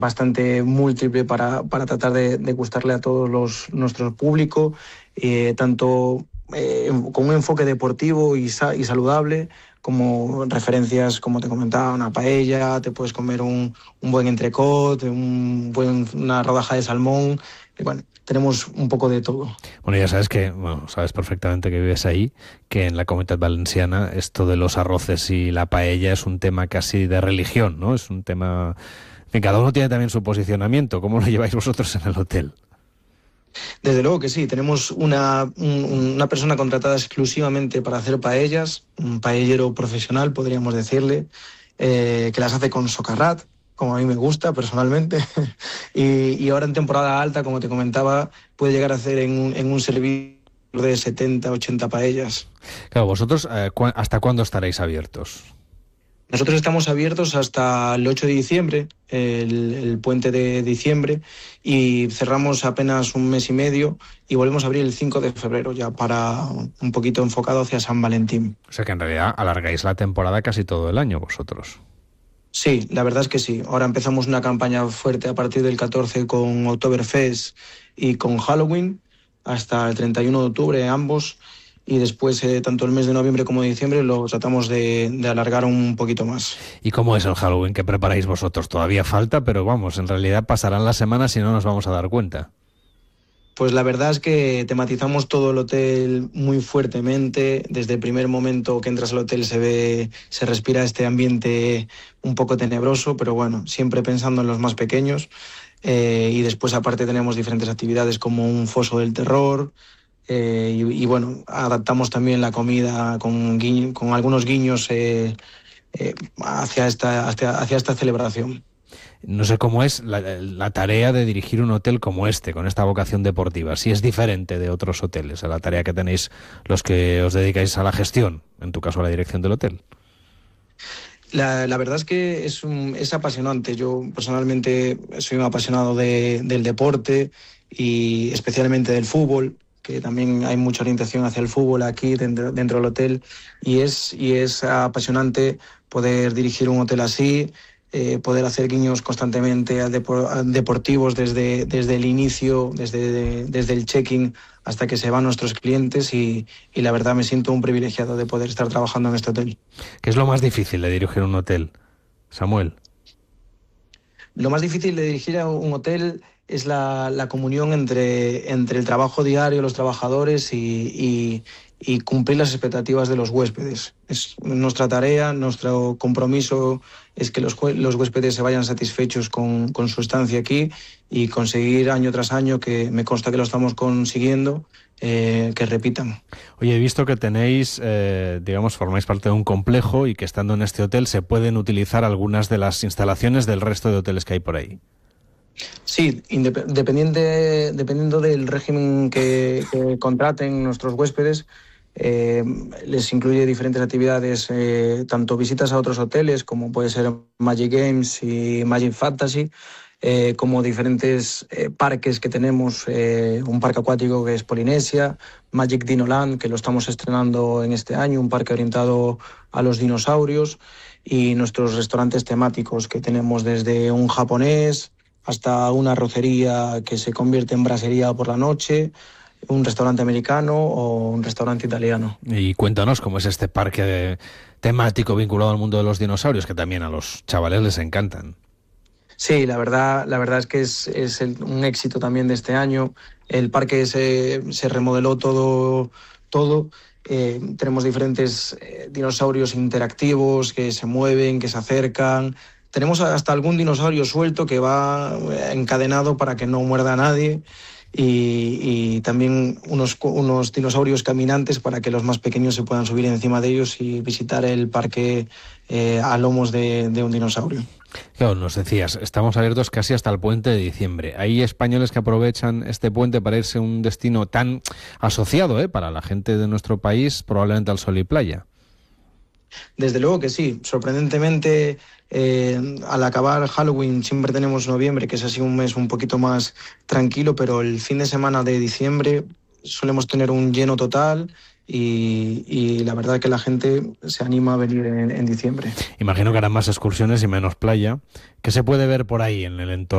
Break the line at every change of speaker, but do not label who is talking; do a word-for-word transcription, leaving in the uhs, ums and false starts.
bastante múltiple para, para tratar de, de gustarle a todos los, nuestro público, eh, tanto eh, con un enfoque deportivo y, sa y saludable, como referencias, como te comentaba, una paella, te puedes comer un, un buen entrecot, un buen, una rodaja de salmón, y bueno, tenemos un poco de todo.
Bueno, ya sabes que, bueno, sabes perfectamente que vives ahí, que en la Comunidad Valenciana esto de los arroces y la paella es un tema casi de religión, ¿no? Es un tema... En fin, cada uno tiene también su posicionamiento. ¿Cómo lo lleváis vosotros en el hotel?
Desde luego que sí, tenemos una, un, una persona contratada exclusivamente para hacer paellas, un paellero profesional, podríamos decirle, eh, que las hace con socarrat, como a mí me gusta personalmente, y, y ahora en temporada alta, como te comentaba, puede llegar a hacer en un, en un servicio de setenta, ochenta paellas.
Claro, vosotros, eh, ¿cu ¿hasta cuándo estaréis abiertos?
Nosotros estamos abiertos hasta el ocho de diciembre, el, el puente de diciembre, y cerramos apenas un mes y medio y volvemos a abrir el cinco de febrero, ya para un poquito enfocado hacia San Valentín.
O sea que en realidad alargáis la temporada casi todo el año vosotros.
Sí, la verdad es que sí. Ahora empezamos una campaña fuerte a partir del catorce con Oktoberfest y con Halloween, hasta el treinta y uno de octubre ambos. Y después, eh, tanto el mes de noviembre como de diciembre, lo tratamos de, de alargar un poquito más.
¿Y cómo es el Halloween que preparáis vosotros? Todavía falta, pero vamos, en realidad pasarán las semanas y no nos vamos a dar cuenta.
Pues la verdad es que tematizamos todo el hotel muy fuertemente. Desde el primer momento que entras al hotel se ve, se respira este ambiente un poco tenebroso, pero bueno, siempre pensando en los más pequeños. Eh, y después aparte tenemos diferentes actividades como un foso del terror. Eh, y, y bueno, adaptamos también la comida con, guiño, con algunos guiños eh, eh, hacia, esta, hacia, hacia esta celebración.
No sé cómo es la, la tarea de dirigir un hotel como este, con esta vocación deportiva. Si es diferente de otros hoteles, a la tarea que tenéis los que os dedicáis a la gestión, en tu caso a la dirección del hotel.
La, la verdad es que es, un, es apasionante. Yo personalmente soy un apasionado de, del deporte y especialmente del fútbol, que también hay mucha orientación hacia el fútbol aquí dentro, dentro del hotel, y es, y es apasionante poder dirigir un hotel así, eh, poder hacer guiños constantemente a, depor, a deportivos desde, desde el inicio, desde, desde el check-in hasta que se van nuestros clientes, y, y la verdad me siento un privilegiado de poder estar trabajando en este hotel.
¿Qué es lo más difícil de dirigir un hotel, Samuel?
Lo más difícil de dirigir a un hotel es la, la comunión entre, entre el trabajo diario, los trabajadores y, y, y cumplir las expectativas de los huéspedes. Es nuestra tarea, nuestro compromiso es que los, los huéspedes se vayan satisfechos con, con su estancia aquí y conseguir año tras año, que me consta que lo estamos consiguiendo, eh, que repitan.
Oye, he visto que tenéis, eh, digamos, formáis parte de un complejo y que estando en este hotel se pueden utilizar algunas de las instalaciones del resto de hoteles que hay por ahí.
Sí, dependiente, dependiendo del régimen que, que contraten nuestros huéspedes, eh, les incluye diferentes actividades, eh, tanto visitas a otros hoteles, como puede ser Magic Games y Magic Fantasy, eh, como diferentes eh, parques que tenemos, eh, un parque acuático que es Polinesia, Magic Dinoland, que lo estamos estrenando en este año, un parque orientado a los dinosaurios, y nuestros restaurantes temáticos, que tenemos desde un japonés hasta una arrocería que se convierte en brasería por la noche, un restaurante americano o un restaurante italiano.
Y cuéntanos cómo es este parque temático vinculado al mundo de los dinosaurios, que también a los chavales les encantan.
Sí, la verdad, la verdad es que es, es el, un éxito también de este año. El parque se, se remodeló todo, todo. Eh, tenemos diferentes eh, dinosaurios interactivos que se mueven, que se acercan. Tenemos hasta algún dinosaurio suelto que va encadenado para que no muerda a nadie, y, y también unos, unos dinosaurios caminantes para que los más pequeños se puedan subir encima de ellos y visitar el parque eh, a lomos de, de un dinosaurio.
Claro, nos decías, estamos abiertos casi hasta el puente de diciembre. Hay españoles que aprovechan este puente para irse a un destino tan asociado, ¿eh?, para la gente de nuestro país, probablemente al sol y playa.
Desde luego que sí. Sorprendentemente, eh, al acabar Halloween siempre tenemos noviembre, que es así un mes un poquito más tranquilo, pero el fin de semana de diciembre solemos tener un lleno total, y, y la verdad que la gente se anima a venir en, en diciembre.
Imagino que harán más excursiones y menos playa. ¿Qué se puede ver por ahí en el entorno?